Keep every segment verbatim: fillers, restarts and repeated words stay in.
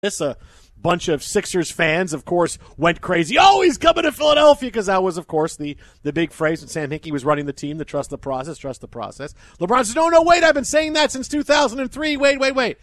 this, a bunch of Sixers fans, of course, went crazy. Oh, he's coming to Philadelphia, because that was, of course, the, the big phrase when Sam Hinkie was running the team, to trust the process, trust the process. LeBron says, no, no, wait, I've been saying that since two thousand three. Wait, wait, wait.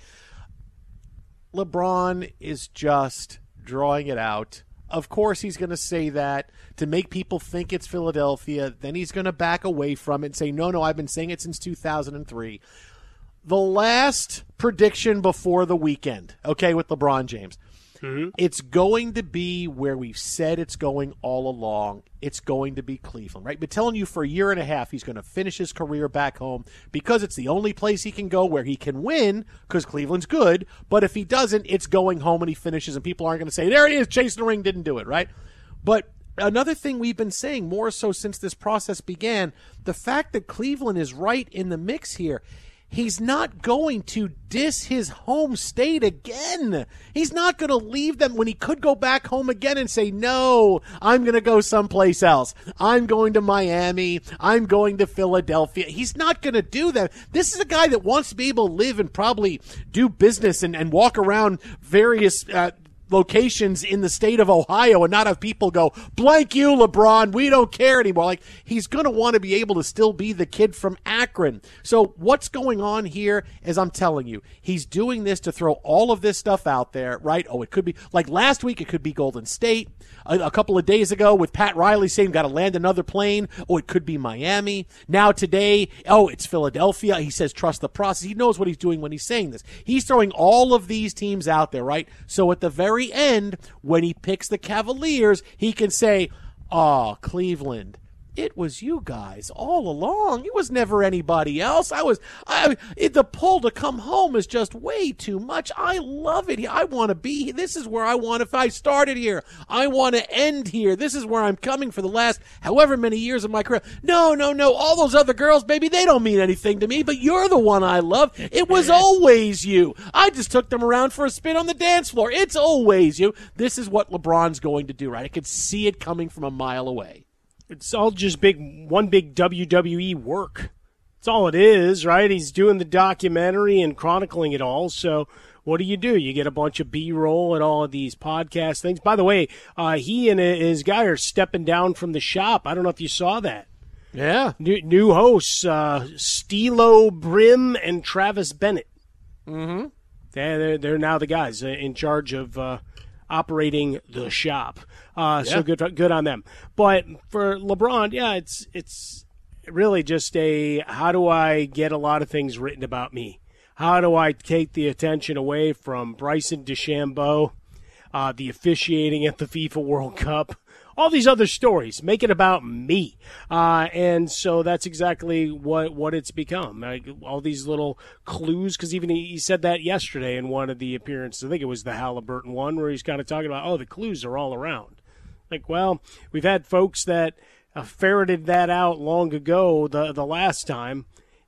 LeBron is just drawing it out. Of course he's going to say that to make people think it's Philadelphia. Then he's going to back away from it and say, no, no, I've been saying it since two thousand three. The last prediction before the weekend, okay, with LeBron James, mm-hmm. It's going to be where we've said it's going all along. It's going to be Cleveland, right? Been telling you for a year and a half he's going to finish his career back home because it's the only place he can go where he can win, because Cleveland's good. But if he doesn't, it's going home and he finishes, and people aren't going to say, there he is, chasing the ring, didn't do it, right? But another thing we've been saying more so since this process began, the fact that Cleveland is right in the mix here. He's not going to diss his home state again. He's not going to leave them when he could go back home again and say, no, I'm going to go someplace else. I'm going to Miami. I'm going to Philadelphia. He's not going to do that. This is a guy that wants to be able to live and probably do business and, and walk around various uh, locations in the state of Ohio and not have people go, blank you, LeBron, we don't care anymore. Like, he's going to want to be able to still be the kid from Akron. So what's going on here is, I'm telling you, he's doing this to throw all of this stuff out there, right? Oh, it could be, like last week, it could be Golden State. A, a couple of days ago with Pat Riley saying, got to land another plane. Oh, it could be Miami. Now today, oh, it's Philadelphia. He says, trust the process. He knows what he's doing when he's saying this. He's throwing all of these teams out there, right? So at the very end, when he picks the Cavaliers, he can say, oh, Cleveland, it was you guys all along. It was never anybody else. I was, I, it, the pull to come home is just way too much. I love it. I want to be here. This is where I want, if I started here, I want to end here. This is where I'm coming for the last however many years of my career. No, no, no. All those other girls, baby, they don't mean anything to me, but you're the one I love. It was always you. I just took them around for a spin on the dance floor. It's always you. This is what LeBron's going to do, right? I could see it coming from a mile away. It's all just big, one big W W E work. That's all it is, right? He's doing the documentary and chronicling it all. So what do you do? You get a bunch of B-roll and all of these podcast things. By the way, uh, he and his guy are stepping down from the shop. I don't know if you saw that. Yeah. New, new hosts, uh, Stilo Brim and Travis Bennett. Mm-hmm. They're, they're now the guys in charge of uh, operating the shop. Uh, yeah. So good, good on them. But for LeBron, yeah, it's it's really just a, how do I get a lot of things written about me? How do I take the attention away from Bryson DeChambeau, uh, the officiating at the FIFA World Cup, all these other stories, make it about me. Uh, and so that's exactly what, what it's become. Like, all these little clues, because even he, he said that yesterday in one of the appearances. I think it was the Halliburton one, where he's kind of talking about, oh, the clues are all around. Like, well, we've had folks that uh, ferreted that out long ago the the last time,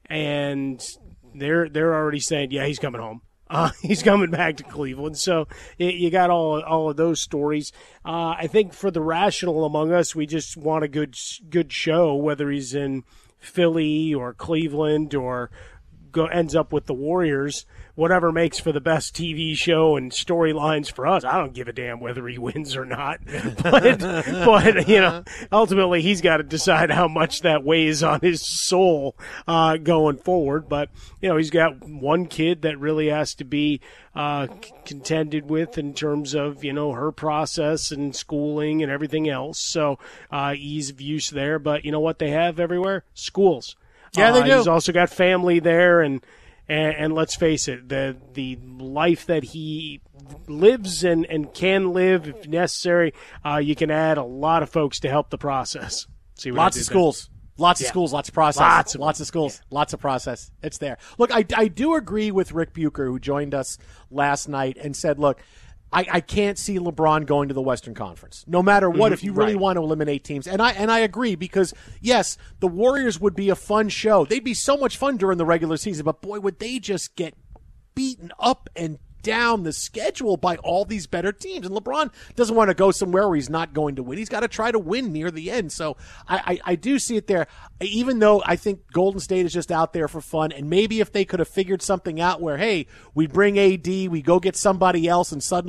and they're they're already saying, yeah, he's coming home. Uh, he's coming back to Cleveland. So it, you got all all of those stories. Uh, I think for the rational among us, we just want a good good show, whether he's in Philly or Cleveland or go, ends up with the Warriors. Whatever makes for the best T V show and storylines for us. I don't give a damn whether he wins or not. But, but you know, ultimately he's got to decide how much that weighs on his soul uh, going forward. But, you know, he's got one kid that really has to be uh, contended with in terms of, you know, her process and schooling and everything else. So uh, ease of use there. But you know what they have everywhere? Schools. Yeah, they uh, do. He's also got family there, and And, and let's face it, the the life that he lives and, and can live, if necessary, uh, you can add a lot of folks to help the process. See what Lots of schools. There? Lots of yeah. schools, lots of process. Lots of, lots of schools, yeah. lots of process. It's there. Look, I, I do agree with Rick Bucher, who joined us last night and said, look, I, I can't see LeBron going to the Western Conference, no matter what, mm-hmm, if you really right. want to eliminate teams. And I and I agree, because, yes, the Warriors would be a fun show. They'd be so much fun during the regular season, but, boy, would they just get beaten up and down the schedule by all these better teams. And LeBron doesn't want to go somewhere where he's not going to win. He's got to try to win near the end. So I, I, I do see it there, even though I think Golden State is just out there for fun. And maybe if they could have figured something out where, hey, we bring A D, we go get somebody else, and suddenly